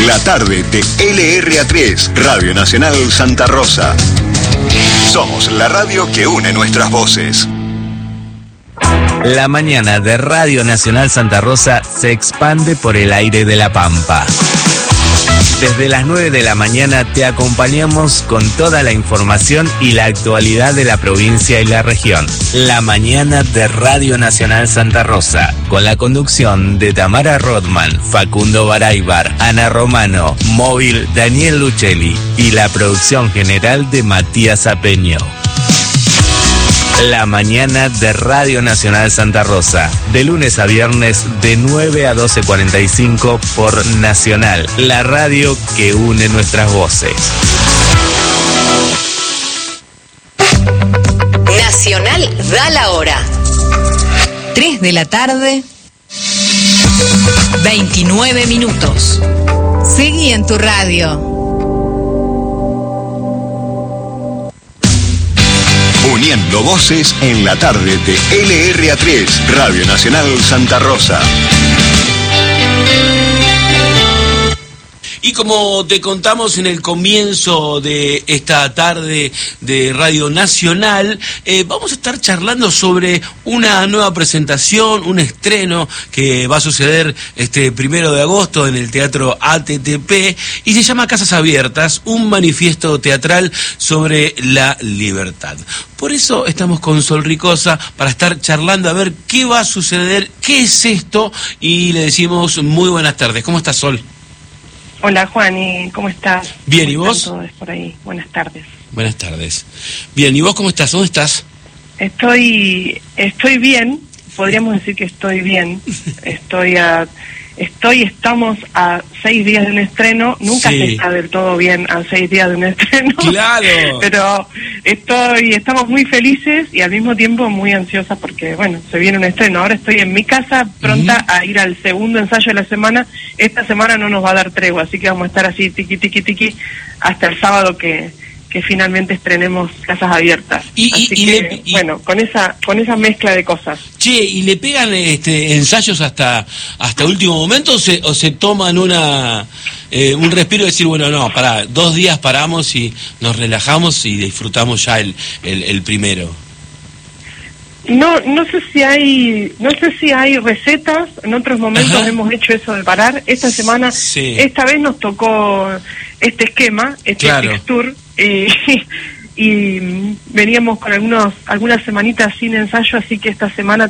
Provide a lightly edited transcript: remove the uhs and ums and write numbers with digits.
La tarde de LRA3, Radio Nacional Santa Rosa. Somos la radio que une nuestras voces. La mañana de Radio Nacional Santa Rosa se expande por el aire de La Pampa. Desde las 9 de la mañana te acompañamos con toda la información y la actualidad de la provincia y la región. La mañana de Radio Nacional Santa Rosa, con la conducción de Tamara Rodman, Facundo Baraybar, Ana Romano, Móvil Daniel Lucelli y la producción general de Matías Apeño. La mañana de Radio Nacional Santa Rosa, de lunes a viernes de 9 a 12:45 por Nacional, la radio que une nuestras voces. Nacional da la hora. 3 de la tarde, 29 minutos. Seguí en tu radio. Uniendo voces en la tarde de LRA3, Radio Nacional Santa Rosa. Y como te contamos en el comienzo de esta tarde de Radio Nacional, vamos a estar charlando sobre una nueva presentación, un estreno que va a suceder este 1 de agosto en el Teatro ATTP y se llama Casas Abiertas, un manifiesto teatral sobre la libertad. Por eso estamos con Sol Ricosa para estar charlando a ver qué va a suceder, qué es esto, y le decimos muy buenas tardes. ¿Cómo estás, Sol? Hola, Juani, ¿cómo estás? Bien, ¿y vos? Todos por ahí. Buenas tardes. Buenas tardes. Bien, ¿y vos cómo estás? ¿Dónde estás? Estoy bien, podríamos decir que estoy bien. Estamos a 6 días de un estreno. Nunca Sí. se está del todo bien a 6 días de un estreno. ¡Claro! Pero estamos muy felices y al mismo tiempo muy ansiosas porque, bueno, se viene un estreno. Ahora estoy en mi casa pronta a ir al segundo ensayo de la semana. Esta semana no nos va a dar tregua, así que vamos a estar así tiqui hasta el sábado que finalmente estrenemos Casas Abiertas. Bueno, con esa mezcla de cosas. Che, ¿y le pegan ensayos hasta último momento o se toman un respiro y decir, bueno, no, pará, 2 días paramos y nos relajamos y disfrutamos ya el primero? No sé si hay recetas. En otros momentos hemos hecho eso de parar. Esta semana, esta vez nos tocó este esquema, Claro. texture, y veníamos con algunas semanitas sin ensayo, así que esta semana